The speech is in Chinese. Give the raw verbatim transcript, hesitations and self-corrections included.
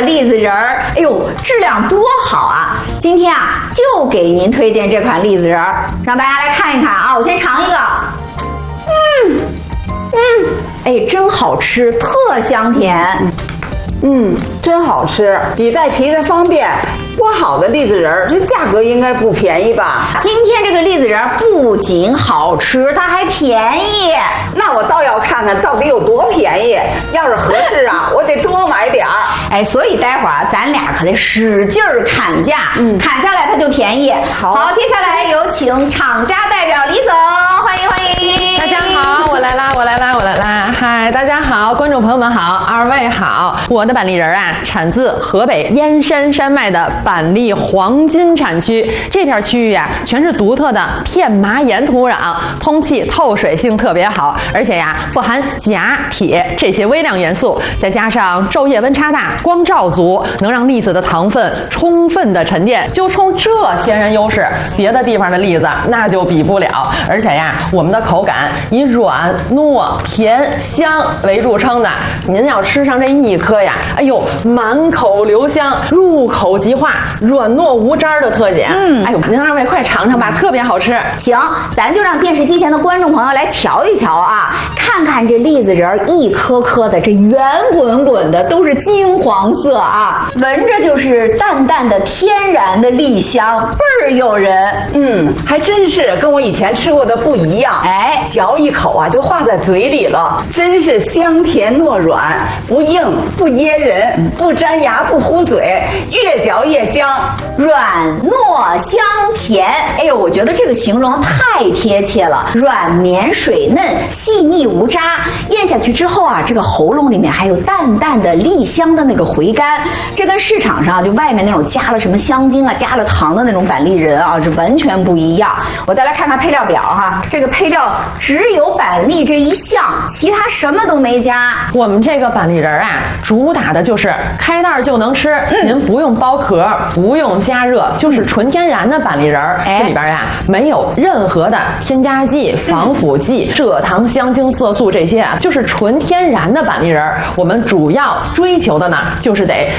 栗子仁儿，哎呦，质量多好啊！今天啊，就给您推荐这款栗子仁儿，让大家来看一看啊。我先尝一个，嗯嗯，哎，真好吃，特香甜。 嗯，真好吃，比带皮的方便。剥好的栗子仁儿，这价格应该不便宜吧？ 今天这个栗子仁儿不仅好吃，它还便宜。 那我倒要看看到底有多便宜。要是合适啊，我得多买点儿。 哎，所以待会儿啊，咱俩可得使劲儿砍价，嗯，砍下来它就便宜。好，好，接下来有请厂家代表李总，欢迎欢迎。 大家好，我来啦，我来啦，我来啦！嗨，大家好，观众朋友们好，二位好。我的板栗仁啊，产自河北燕山山脉的板栗黄金产区，这片区域啊，全是独特的片麻岩土壤，通气透水性特别好，而且呀，富含钾、铁这些微量元素，再加上昼夜温差大、光照足，能让栗子的糖分充分的沉淀。就冲这天然优势，别的地方的栗子那就比不了。而且呀，我们的口感以软、糯、甜、香为著称的，您要吃上这一颗呀，哎呦，满口留香，入口即化，软糯无渣的特点。嗯，哎呦，您二位快尝尝吧，特别好吃。 行，咱就让电视机前的观众朋友来瞧一瞧啊，看看这栗子仁儿一颗颗的，这圆滚滚的，都是金黄色啊，闻着就是淡淡的天然的栗香，倍儿诱人。 嗯，还真是跟我以前吃过的不一样。哎，嚼一口啊就化在嘴里了，真是香甜糯软，不硬不噎人，不粘牙不糊嘴，越嚼越香， 软糯香甜。哎呦，我觉得这个形容太贴切了，软绵水嫩，细腻无渣，咽下去之后啊，这个喉咙里面还有淡淡的栗香的那个回甘，这跟市场上就外面那种加了什么香精啊、加了糖的那种板栗仁啊，是完全不一样。我再来看看配料表哈，这个配料只有板栗这一项，其他什么都没加。 我们这个板栗仁啊，主打的就是开袋就能吃，嗯、您不用剥壳，不用加热，就是纯天然的板栗仁儿。哎，这里边呀没有任何的添加剂、防腐剂、蔗糖、香精、色素这些啊，就是纯天然的板栗仁儿。我们主要追求的呢，就是得